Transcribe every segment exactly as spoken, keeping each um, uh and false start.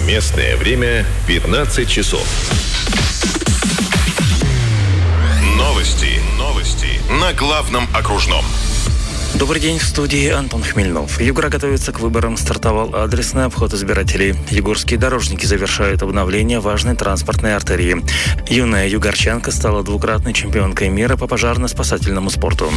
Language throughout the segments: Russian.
Местное время пятнадцать часов. Новости. Новости на главном окружном. Добрый день, в студии Антон Хмельнов. Югра готовится к выборам. Стартовал адресный обход избирателей. Югорские дорожники завершают обновление важной транспортной артерии. Юная югорчанка стала двукратной чемпионкой мира по пожарно-спасательному спорту.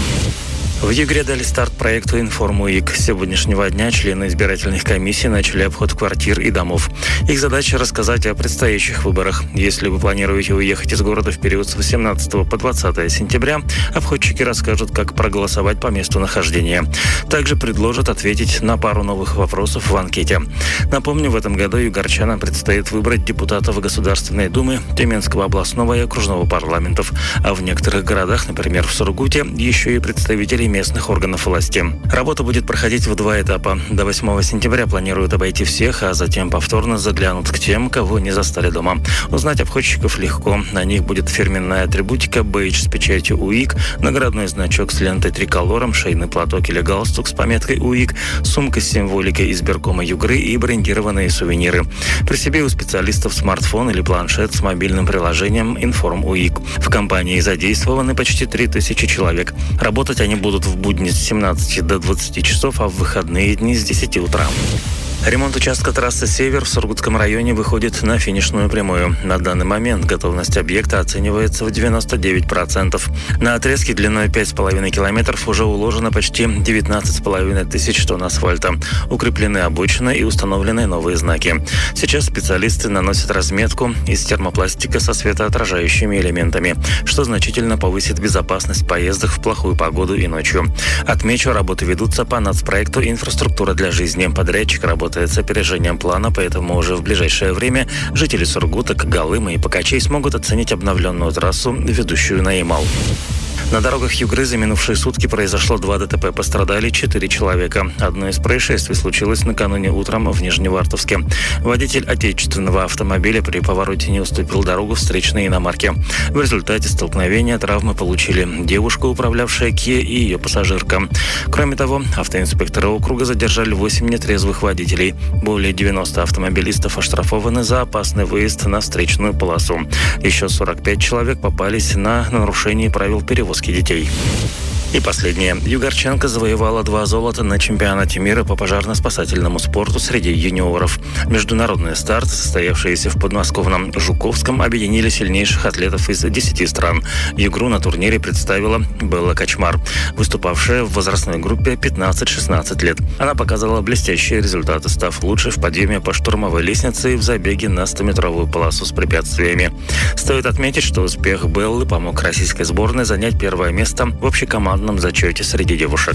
В Югре дали старт проекту «Информ-УИК». С сегодняшнего дня члены избирательных комиссий начали обход квартир и домов. Их задача – рассказать о предстоящих выборах. Если вы планируете уехать из города в период с восемнадцатого по двадцатое сентября, обходчики расскажут, как проголосовать по месту нахождения. Также предложат ответить на пару новых вопросов в анкете. Напомню, в этом году югорчанам предстоит выбрать депутатов Государственной Думы, Тюменского областного и окружного парламентов. А в некоторых городах, например, в Сургуте, еще и представителей местных органов власти. Работа будет проходить в два этапа. До восьмого сентября планируют обойти всех, а затем повторно заглянут к тем, кого не застали дома. Узнать обходчиков легко. На них будет фирменная атрибутика, бейдж с печатью УИК, наградной значок с лентой триколором, шейный платок или галстук с пометкой УИК, сумка с символикой избиркома Югры и брендированные сувениры. При себе у специалистов смартфон или планшет с мобильным приложением «Информ-УИК». В кампании задействованы почти три тысячи человек. Работать они будут в будни с семнадцати до двадцати часов, а в выходные дни с десяти утра. Ремонт участка трассы «Север» в Сургутском районе выходит на финишную прямую. На данный момент готовность объекта оценивается в девяносто девять процентов. На отрезке длиной пять с половиной километров уже уложено почти девятнадцать с половиной тысяч тонн асфальта. Укреплены обочины и установлены новые знаки. Сейчас специалисты наносят разметку из термопластика со светоотражающими элементами, что значительно повысит безопасность поездок в плохую погоду и ночью. Отмечу, работы ведутся по нацпроекту «Инфраструктура для жизни». Подрядчик работает с опережением плана, поэтому уже в ближайшее время жители Сургута, Когалыма и Покачей смогут оценить обновленную трассу, ведущую на Ямал. На дорогах Югры за минувшие сутки произошло два ДТП. Пострадали четыре человека. Одно из происшествий случилось накануне утром в Нижневартовске. Водитель отечественного автомобиля при повороте не уступил дорогу встречной иномарке. В результате столкновения травмы получили девушка, управлявшая Kia, и ее пассажирка. Кроме того, автоинспекторы округа задержали восемь нетрезвых водителей. Более девяноста автомобилистов оштрафованы за опасный выезд на встречную полосу. Еще сорок пять человек попались на нарушение правил перевозки детей. И последнее. Югорчанка завоевала два золота на чемпионате мира по пожарно-спасательному спорту среди юниоров. Международный старт, состоявшийся в подмосковном Жуковском, объединили сильнейших атлетов из десяти стран. Югру на турнире представила Белла Качмар, выступавшая в возрастной группе пятнадцать-шестнадцать лет. Она показала блестящие результаты, став лучшей в подъеме по штурмовой лестнице и в забеге на стометровую полосу с препятствиями. Стоит отметить, что успех Беллы помог российской сборной занять первое место в общекомандном зачете среди девушек.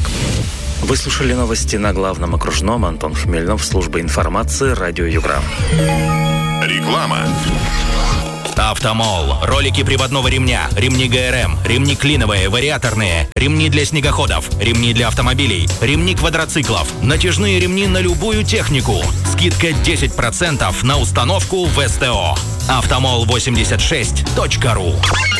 Вы слушали новости на главном окружном. Антон Хмельнов, служба информации, радио Югра. Реклама. Автомол. Ролики приводного ремня, ремни ГРМ, ремни клиновые, вариаторные, ремни для снегоходов, ремни для автомобилей, ремни квадроциклов, натяжные ремни на любую технику. Скидка десять процентов на установку в СТО. автомол восемьдесят шесть точка ру.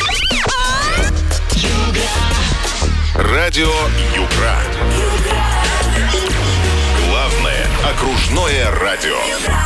Радио Югра. Главное окружное радио.